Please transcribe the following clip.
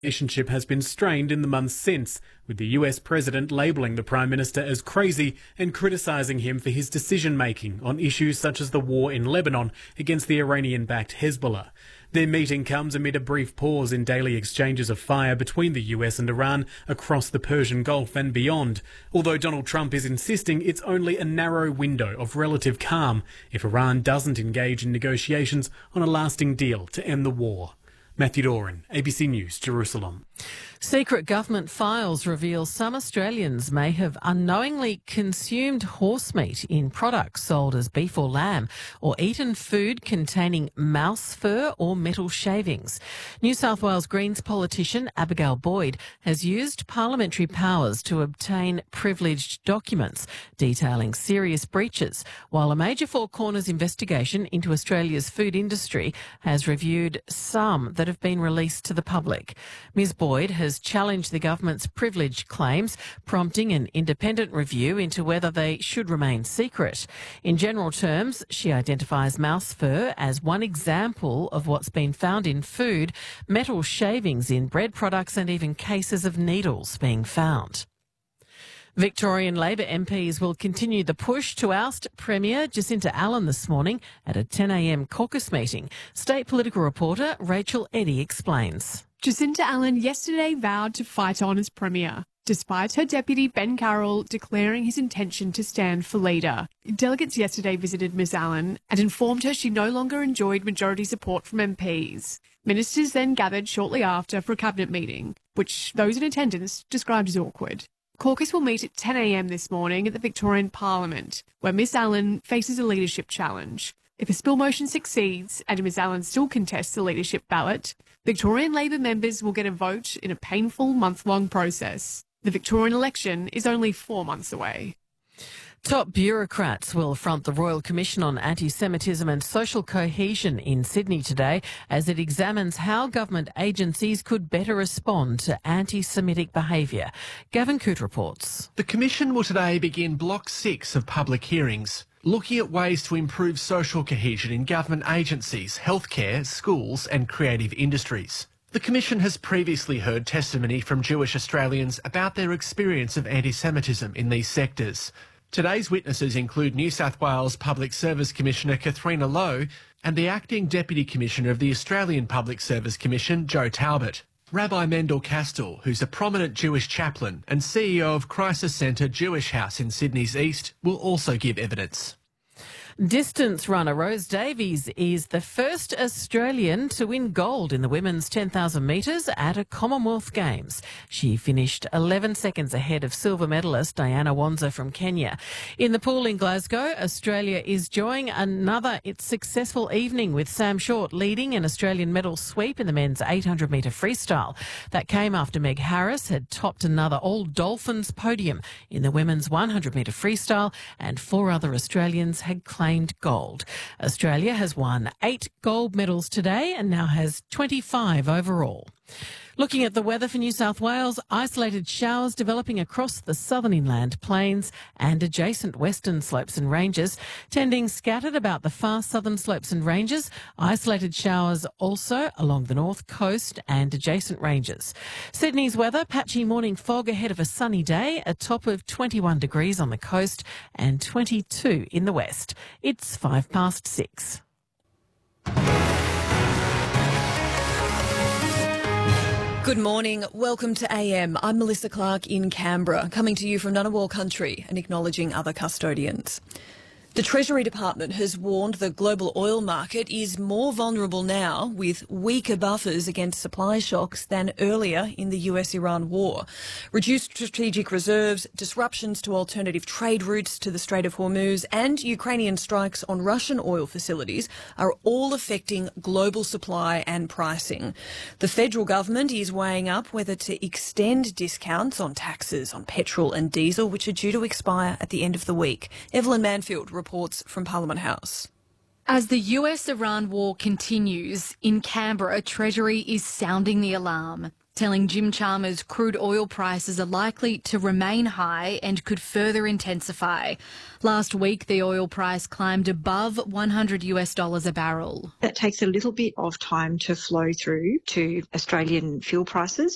relationship has been strained in the months since, with the US president labelling the Prime Minister as crazy and criticising him for his decision-making on issues such as the war in Lebanon against the Iranian-backed Hezbollah. Their meeting comes amid a brief pause in daily exchanges of fire between the US and Iran across the Persian Gulf and beyond, although Donald Trump is insisting it's only a narrow window of relative calm if Iran doesn't engage in negotiations on a lasting deal to end the war. Matthew Doran, ABC News, Jerusalem. Secret government files reveal some Australians may have unknowingly consumed horse meat in products sold as beef or lamb, or eaten food containing mouse fur or metal shavings. New South Wales Greens politician Abigail Boyd has used parliamentary powers to obtain privileged documents detailing serious breaches, while a major Four Corners investigation into Australia's food industry has reviewed some that have been released to the public. Ms Boyd has challenged the government's privilege claims, prompting an independent review into whether they should remain secret. In general terms, she identifies mouse fur as one example of what's been found in food, metal shavings in bread products and even cases of needles being found. Victorian Labor MPs will continue the push to oust Premier Jacinta Allan this morning at a 10 a.m. caucus meeting. State political reporter Rachel Eddy explains. Jacinta Allan yesterday vowed to fight on as Premier, despite her deputy Ben Carroll declaring his intention to stand for leader. Delegates yesterday visited Ms Allan and informed her she no longer enjoyed majority support from MPs. Ministers then gathered shortly after for a cabinet meeting, which those in attendance described as awkward. Caucus will meet at 10 a.m. this morning at the Victorian Parliament, where Ms Allan faces a leadership challenge. If a spill motion succeeds and Ms Allan still contests the leadership ballot, Victorian Labor members will get a vote in a painful month-long process. The Victorian election is only 4 months away. Top bureaucrats will front the Royal Commission on Anti-Semitism and Social Cohesion in Sydney today as it examines how government agencies could better respond to anti-Semitic behaviour. Gavin Coote reports. The Commission will today begin Block 6 of public hearings, looking at ways to improve social cohesion in government agencies, healthcare, schools and creative industries. The Commission has previously heard testimony from Jewish Australians about their experience of anti-Semitism in these sectors. Today's witnesses include New South Wales Public Service Commissioner Katharina Lowe and the Acting Deputy Commissioner of the Australian Public Service Commission, Joe Talbot. Rabbi Mendel Kastel, who's a prominent Jewish chaplain and CEO of Crisis Centre Jewish House in Sydney's East, will also give evidence. Distance runner Rose Davies is the first Australian to win gold in the women's 10,000 metres at a Commonwealth Games. She finished 11 seconds ahead of silver medalist Diana Wanza from Kenya. In the pool in Glasgow, Australia is enjoying another successful evening with Sam Short leading an Australian medal sweep in the men's 800 metre freestyle. That came after Meg Harris had topped another All Dolphins podium in the women's 100 metre freestyle, and 4 other Australians had claimed gold. Australia has won 8 gold medals today and now has 25 overall. Looking at the weather for New South Wales, isolated showers developing across the southern inland plains and adjacent western slopes and ranges, tending scattered about the far southern slopes and ranges, isolated showers also along the north coast and adjacent ranges. Sydney's weather, patchy morning fog ahead of a sunny day, a top of 21 degrees on the coast and 22 in the west. It's 6:05. Good morning. Welcome to AM. I'm Melissa Clark in Canberra, coming to you from Ngunnawal country and acknowledging other custodians. The Treasury Department has warned the global oil market is more vulnerable now with weaker buffers against supply shocks than earlier in the US-Iran war. Reduced strategic reserves, disruptions to alternative trade routes to the Strait of Hormuz and Ukrainian strikes on Russian oil facilities are all affecting global supply and pricing. The federal government is weighing up whether to extend discounts on taxes on petrol and diesel, which are due to expire at the end of the week. Evelyn Manfield reports from Parliament House. As the US-Iran war continues, in Canberra, Treasury is sounding the alarm, telling Jim Chalmers crude oil prices are likely to remain high and could further intensify. Last week, the oil price climbed above $100 a barrel. That takes a little bit of time to flow through to Australian fuel prices.